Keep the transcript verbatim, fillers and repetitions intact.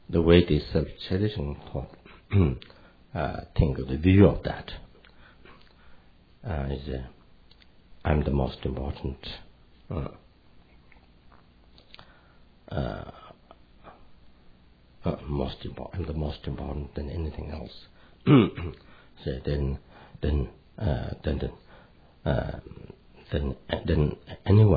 the way this tradition taught, uh, think the view of that uh, is uh, I'm the most important. Uh, uh, uh, most important. I'm the most important than anything else. So then, then, uh, then, then, uh, then, then anyone